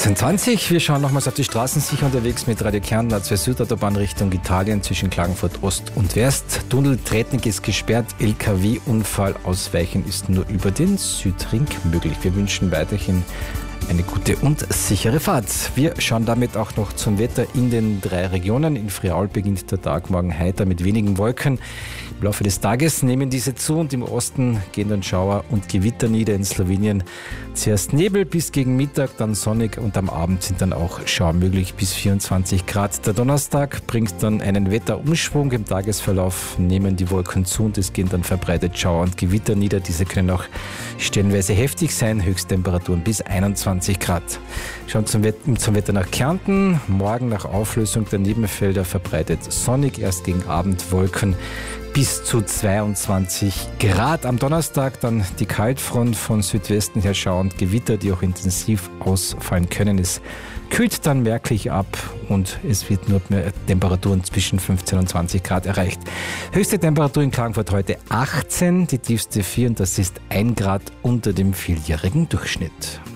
18:20. Wir schauen nochmals auf die Straßen, sicher unterwegs mit Radio Kärnten, A2 Südautobahn Richtung Italien zwischen Klagenfurt Ost und West. Tunnel Tretnik ist gesperrt, LKW-Unfall, ausweichen ist nur über den Südring möglich. Wir wünschen weiterhin eine gute und sichere Fahrt. Wir schauen damit auch noch zum Wetter in den 3 Regionen. In Friaul beginnt der Tag morgen heiter mit wenigen Wolken. Im Laufe des Tages nehmen diese zu und im Osten gehen dann Schauer und Gewitter nieder. In Slowenien zuerst Nebel bis gegen Mittag, dann sonnig und am Abend sind dann auch Schauer möglich bis 24 Grad. Der Donnerstag bringt dann einen Wetterumschwung. Im Tagesverlauf nehmen die Wolken zu und es gehen dann verbreitet Schauer und Gewitter nieder. Diese können auch stellenweise heftig sein. Höchsttemperaturen bis 21 Grad. Schauen zum Wetter nach Kärnten. Morgen nach Auflösung der Nebenfelder verbreitet sonnig, erst gegen Abend Wolken bis zu 22 Grad. Am Donnerstag dann die Kaltfront von Südwesten her Schauer und Gewitter, die auch intensiv ausfallen können. Es kühlt dann merklich ab und es wird nur mehr Temperaturen zwischen 15 und 20 Grad erreicht. Höchste Temperatur in Klagenfurt heute 18, die tiefste 4 und das ist 1 Grad unter dem 4-jährigen Durchschnitt.